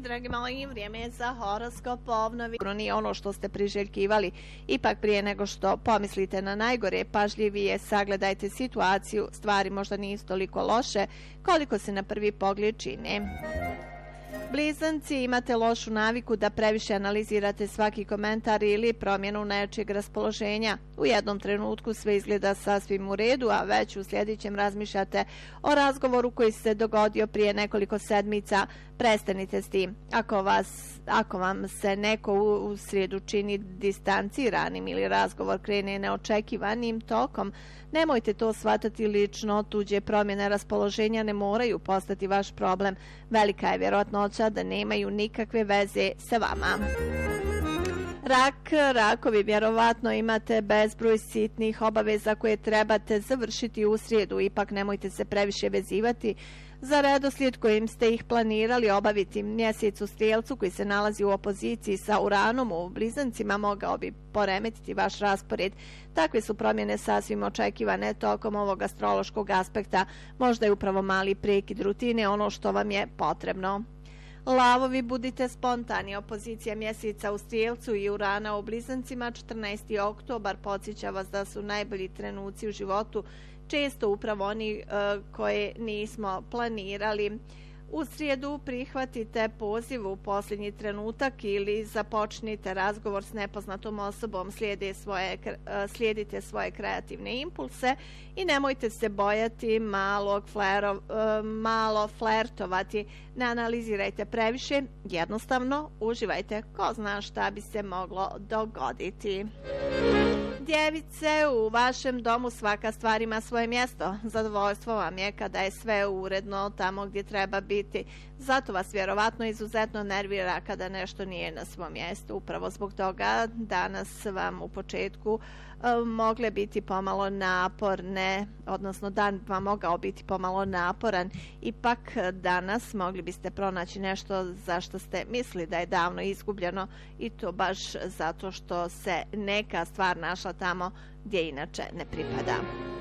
dragi moji, vrijeme je za horoskop obnovi. Nije ono što ste priželjkivali. Ipak prije nego što pomislite na najgore, pažljivije sagledajte situaciju. Stvari možda nisu toliko loše koliko se na prvi pogled čine. Blizanci, imate lošu naviku da previše analizirate svaki komentar ili promjenu nečijeg raspoloženja. U jednom trenutku sve izgleda sasvim u redu, a već u sljedećem razmišljate o razgovoru koji se dogodio prije nekoliko sedmica. Prestanite s tim. Ako vam se neko u srijedu čini distanciranim ili razgovor krene neočekivanim tokom, nemojte to shvatati lično. Tuđe promjene raspoloženja ne moraju postati vaš problem. Velika je vjerojatnoća da nemaju nikakve veze sa vama. Rakovi, vjerovatno imate bezbroj sitnih obaveza koje trebate završiti u srijedu. Ipak nemojte se previše vezivati za redoslijed kojim ste ih planirali obaviti. Mjesec u Strijelcu koji se nalazi u opoziciji sa Uranom u Blizancima mogao bi poremetiti vaš raspored. Takve su promjene sasvim očekivane tokom ovog astrološkog aspekta. Možda je upravo mali prekid rutine ono što vam je potrebno. Lavovi, budite spontani. Opozicija mjeseca u Strijelcu i Urana u Blizancima 14. oktobar podsjeća vas da su najbolji trenuci u životu često upravo oni koje nismo planirali. U srijedu prihvatite poziv u posljednji trenutak ili započnite razgovor s nepoznatom osobom, slijedite svoje kreativne impulse i nemojte se bojati malo flertovati. Ne analizirajte previše, jednostavno uživajte, ko zna šta bi se moglo dogoditi. Djevice, u vašem domu svaka stvar ima svoje mjesto. Zadovoljstvo vam je kada je sve uredno tamo gdje treba biti. Zato vas vjerovatno izuzetno nervira kada nešto nije na svom mjestu. Upravo zbog toga danas vam u početku mogle biti pomalo naporne, odnosno dan vam mogao biti pomalo naporan. Ipak danas mogli biste pronaći nešto za što ste mislili da je davno izgubljeno i to baš zato što se neka stvar našla tamo gdje inače ne pripada.